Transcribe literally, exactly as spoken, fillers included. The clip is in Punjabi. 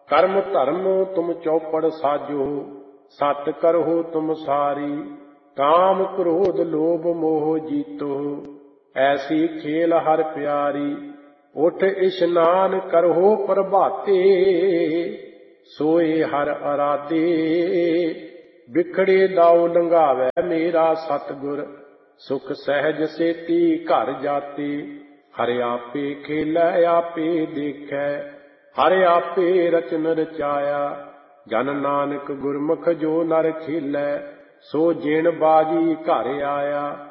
ਕਰਮ ਧਰਮ ਤੁਮ ਚੌਪੜ ਸਾਜੋ, ਸਤ ਕਰਹੁ ਤੁਮ ਸਾਰੀ। ਕਾਮ ਕ੍ਰੋਧ ਲੋਭ ਮੋਹ ਜੀਤੋ, ਐਸੀ ਖੇਲ ਹਰਿ ਪਿਆਰੀ। ਉਠ ਇਸ਼ਨਾਨ ਕਰਹੁ ਪ੍ਰਭਾਤੇ, ਸੋਏ ਹਰਿ ਅਰਾਧੇ। ਬਿਖੜੇ ਦਾਉ ਲੰਘਾਵੈ ਮੇਰਾ ਸਤਿਗੁਰ, ਸੁਖ ਸਹਿਜ ਸੇਤੀ ਘਰ ਜਾਤੇ। ਹਰਿ ਆਪੇ ਖੇਲੈ ਆਪੇ ਦੇਖੈ, ਹਰਿ ਆਪੇ ਰਚਨ ਰਚਾਇਆ। ਜਨ ਨਾਨਕ ਗੁਰਮੁਖ ਜੋ ਨਰ ਖੇਲੈ, ਸੋ ਜਿਣ ਬਾਜੀ ਘਰ ਆਇਆ।